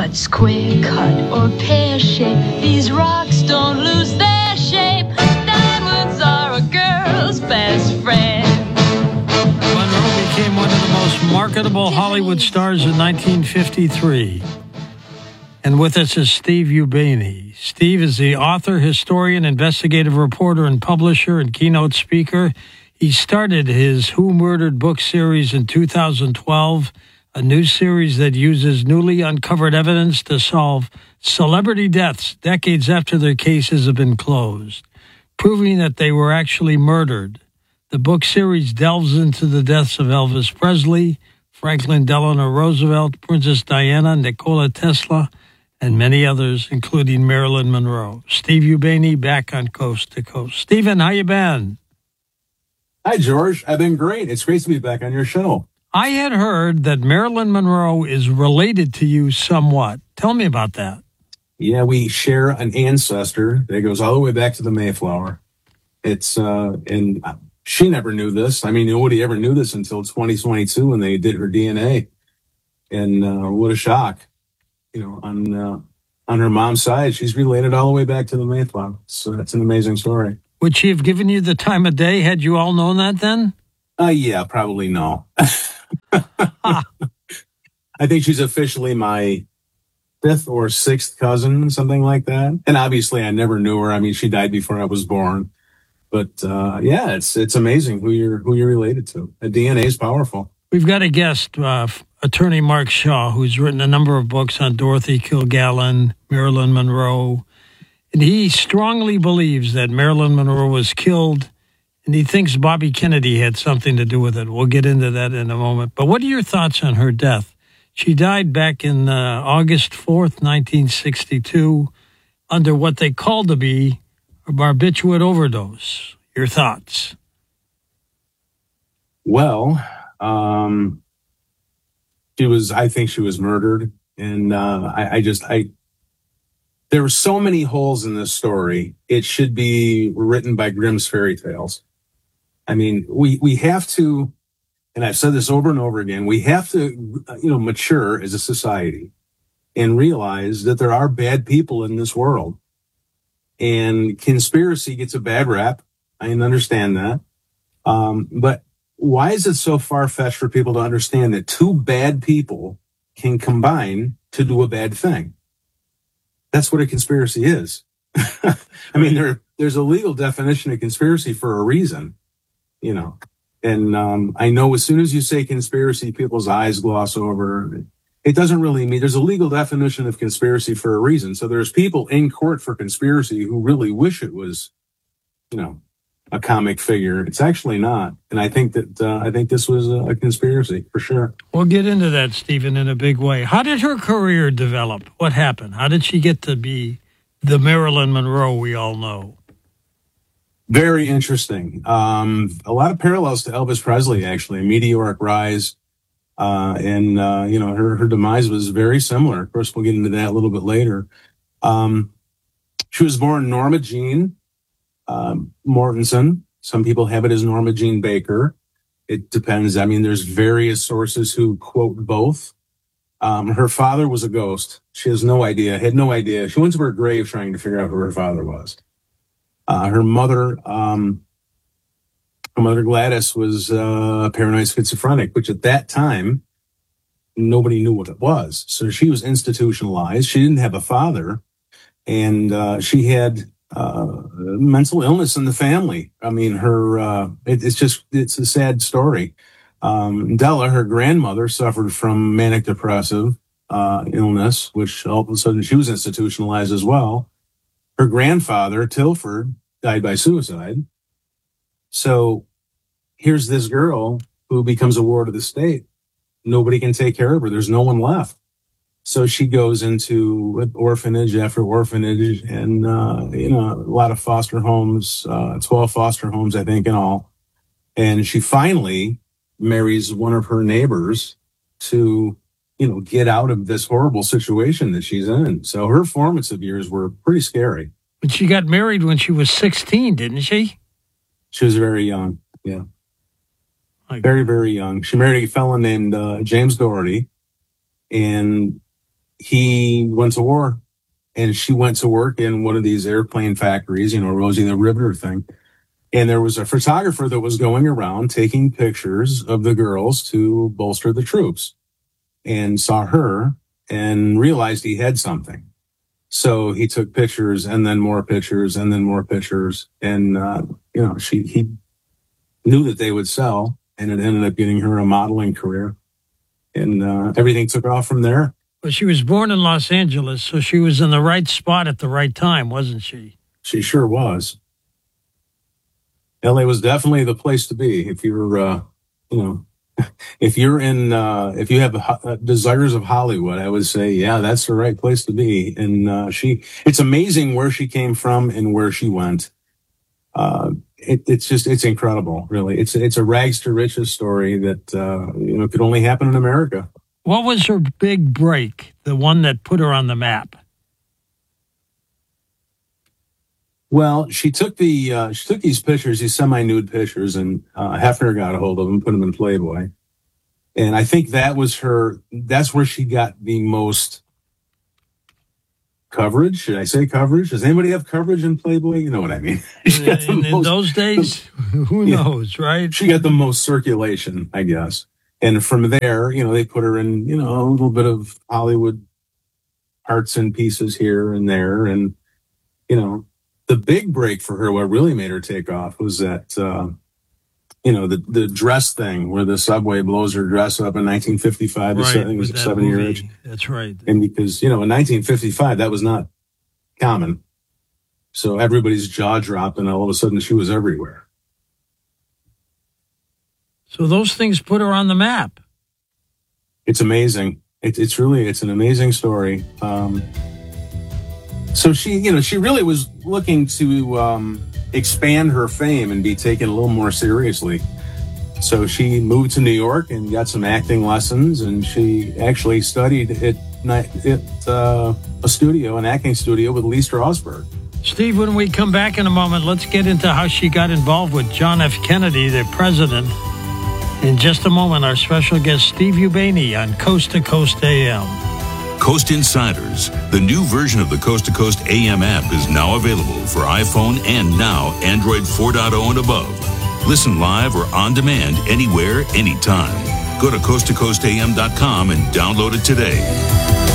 cut, square cut, or pear shape. These rocks don't lose their shape. Diamonds are a girl's best friend. Monroe became one of the most marketable Hollywood stars in 1953. And with us is Steve Ubeni. Steve is the author, historian, investigative reporter, and publisher and keynote speaker. He started his Who Murdered book series in 2012, a new series that uses newly uncovered evidence to solve celebrity deaths decades after their cases have been closed, proving that they were actually murdered. The book series delves into the deaths of Elvis Presley, Franklin Delano Roosevelt, Princess Diana, Nikola Tesla, and many others, including Marilyn Monroe. Steve Ubeni back on Coast to Coast. Stephen, how you been? Hi, George. I've been great. It's great to be back on your show. I had heard that Marilyn Monroe is related to you somewhat. Tell me about that. Yeah, we share an ancestor that goes all the way back to the Mayflower. And she never knew this. I mean, nobody ever knew this until 2022 when they did her DNA. And what a shock. You know, on her mom's side, she's related all the way back to the Mayflower. So that's an amazing story. Would she have given you the time of day had you all known that then? Yeah, probably no. I think she's officially my fifth or sixth cousin, something like that. And obviously I never knew her. I mean, she died before I was born. But yeah, it's amazing who you're related to. The DNA is powerful. We've got a guest, attorney Mark Shaw, who's written a number of books on Dorothy Kilgallen, Marilyn Monroe. And he strongly believes that Marilyn Monroe was killed, and he thinks Bobby Kennedy had something to do with it. We'll get into that in a moment. But what are your thoughts on her death? She died back in August 4th, 1962, under what they called to be a barbiturate overdose. Your thoughts? Well, I think she was murdered. And there were so many holes in this story. It should be written by Grimm's fairy tales. I mean, we have to, and I've said this over and over again, we have to, mature as a society and realize that there are bad people in this world. And conspiracy gets a bad rap. I understand that. But why is it so far-fetched for people to understand that two bad people can combine to do a bad thing? That's what a conspiracy is. I mean, there's a legal definition of conspiracy for a reason, and I know as soon as you say conspiracy, people's eyes gloss over. It doesn't really mean there's a legal definition of conspiracy for a reason. So there's people in court for conspiracy who really wish it was, a comic figure. It's actually not. And I think this was a conspiracy for sure. We'll get into that, Stephen, in a big way. How did her career develop? What happened? How did she get to be the Marilyn Monroe we all know? Very interesting. A lot of parallels to Elvis Presley, actually. A meteoric rise. And her demise was very similar. Of course, we'll get into that a little bit later. She was born Norma Jean Mortensen. Some people have it as Norma Jean Baker. It depends. I mean, there's various sources who quote both. Her father was a ghost. She has no idea, had no idea. She went to her grave trying to figure out who her father was. Her mother Gladys was paranoid schizophrenic, which at that time, nobody knew what it was. So she was institutionalized. She didn't have a father, and she had mental illness in the family. I mean, it's a sad story. Della, her grandmother, suffered from manic depressive illness, which all of a sudden she was institutionalized as well. Her grandfather, Tilford, died by suicide. So here's this girl who becomes a ward of the state. Nobody can take care of her. There's no one left. So she goes into orphanage after orphanage and, a lot of foster homes, 12 foster homes, I think, in all. And she finally marries one of her neighbors to, get out of this horrible situation that she's in. So her formative years were pretty scary. But she got married when she was 16, didn't she? She was very young. Yeah. Very, very young. She married a fellow named James Doherty. And he went to war, and she went to work in one of these airplane factories, Rosie the Riveter thing. And there was a photographer that was going around taking pictures of the girls to bolster the troops, and saw her and realized he had something. So he took pictures and then more pictures and then more pictures. And, he knew that they would sell, and it ended up getting her a modeling career. And everything took off from there. Well, she was born in Los Angeles, so she was in the right spot at the right time, wasn't she? She sure was. LA was definitely the place to be if you're, if you have desires of Hollywood. I would say, yeah, that's the right place to be. And it's amazing where she came from and where she went. It's incredible, really. It's a rags to riches story that could only happen in America. What was her big break? The one that put her on the map? Well, she took these pictures, these semi-nude pictures, and Hefner got a hold of them, put them in Playboy. And I think that's where she got the most coverage. Should I say coverage? Does anybody have coverage in Playboy? You know what I mean? In those days, who knows, right? She got the most circulation, I guess. And from there, they put her in, a little bit of Hollywood parts and pieces here and there. And, the big break for her, what really made her take off was that, the dress thing where the subway blows her dress up in 1955. Right, I think it was a 7-year age. That's right. And because, in 1955, that was not common. So everybody's jaw dropped, and all of a sudden she was everywhere. So those things put her on the map. It's amazing. It's an amazing story. So she really was looking to expand her fame and be taken a little more seriously. So she moved to New York and got some acting lessons, and she actually studied at an acting studio with Lee Strasberg. Steve, when we come back in a moment, let's get into how she got involved with John F. Kennedy, the president. In just a moment, our special guest, Steve Ubeni, on Coast to Coast AM. Coast Insiders, the new version of the Coast to Coast AM app, is now available for iPhone and now Android 4.0 and above. Listen live or on demand anywhere, anytime. Go to coasttocoastam.com and download it today.